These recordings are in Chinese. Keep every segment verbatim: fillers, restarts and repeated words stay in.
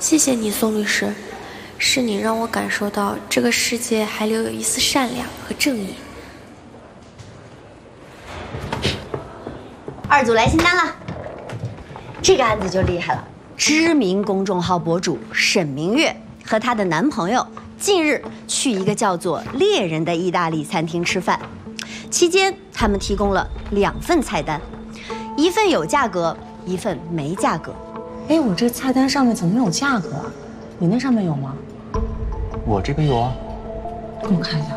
谢谢你，宋律师，是你让我感受到这个世界还留有一丝善良和正义。 二组来新单了，这个案子就厉害了。知名公众号博主沈明月和她的男朋友近日去一个叫做“猎人”的意大利餐厅吃饭，期间他们提供了两份菜单，一份有价格，一份没价格。 哎，我这菜单上面怎么没有价格啊？你那上面有吗？ 我这边有啊， 给我看一下。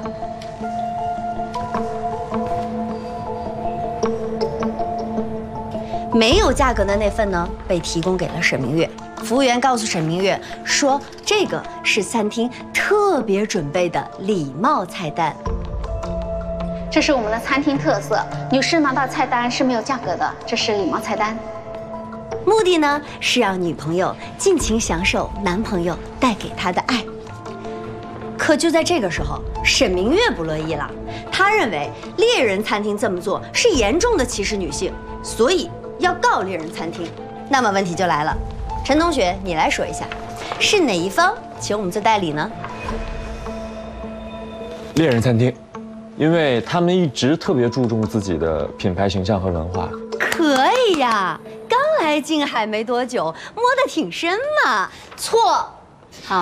没有价格的那份呢，被提供给了沈明月。服务员告诉沈明月说，这个是餐厅特别准备的礼貌菜单。 这是我们的餐厅特色，女士拿到菜单是没有价格的，这是礼貌菜单。 目的呢是让女朋友尽情享受男朋友带给她的爱。可就在这个时候，沈明月不乐意了，她认为猎人餐厅这么做是严重的歧视女性，所以要告猎人餐厅。那么问题就来了，陈同学，你来说一下，是哪一方请我们做代理呢？ 猎人餐厅，因为他们一直特别注重自己的品牌形象和文化。 可以呀，刚来静海没多久，摸得挺深嘛。错。